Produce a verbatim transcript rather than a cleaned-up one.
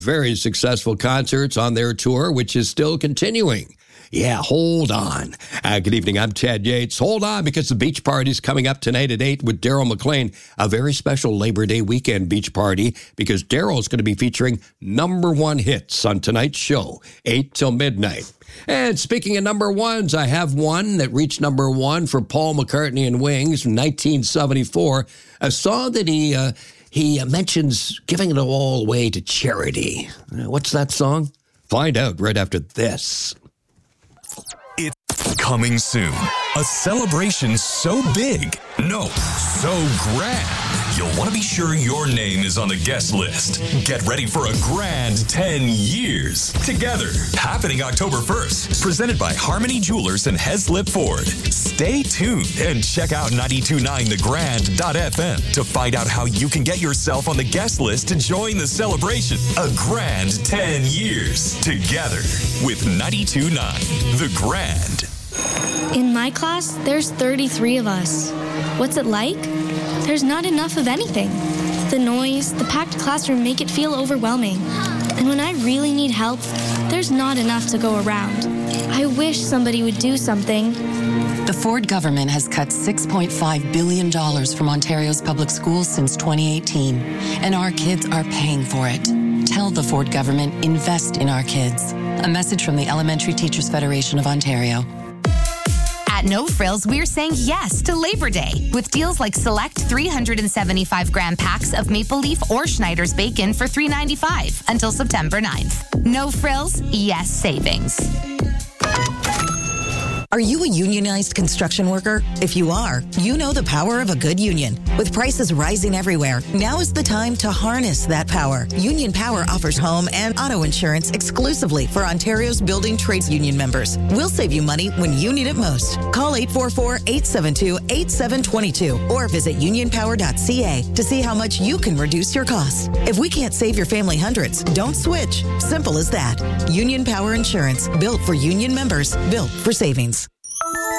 very successful concerts on their tour, which is still continuing. Yeah, hold on. Uh, good evening, I'm Ted Yates. Hold on, because the beach party's coming up tonight at eight with Daryl McLean, a very special Labor Day weekend beach party, because Daryl's going to be featuring number one hits on tonight's show, eight till midnight. And speaking of number ones, I have one that reached number one for Paul McCartney and Wings from nineteen seventy-four, a song that he uh, he mentions giving it all away to charity. Uh, what's that song? Find out right after this. It's coming soon. A celebration so big, no, so grand, you'll want to be sure your name is on the guest list. Get ready for a grand ten years together, happening October first. Presented by Harmony Jewelers and Heslip Ford. Stay tuned and check out ninety-two point nine the grand dot f m to find out how you can get yourself on the guest list to join the celebration. A grand ten years together with ninety-two point nine The Grand. In my class, there's thirty-three of us. What's it like? There's not enough of anything. The noise, the packed classroom make it feel overwhelming. And when I really need help, there's not enough to go around. I wish somebody would do something. The Ford government has cut six point five billion dollars from Ontario's public schools since twenty eighteen, and our kids are paying for it. Tell the Ford government, invest in our kids. A message from the Elementary Teachers Federation of Ontario. At No Frills, we're saying yes to Labor Day with deals like select three hundred seventy-five gram packs of Maple Leaf or Schneider's bacon for three dollars and ninety-five cents until September ninth. No Frills, yes savings. Are you a unionized construction worker? If you are, you know the power of a good union. With prices rising everywhere, now is the time to harness that power. Union Power offers home and auto insurance exclusively for Ontario's building trades union members. We'll save you money when you need it most. Call eight four four, eight seven two, eight seven two two or visit union power dot c a to see how much you can reduce your costs. If we can't save your family hundreds, don't switch. Simple as that. Union Power Insurance, built for union members, built for savings.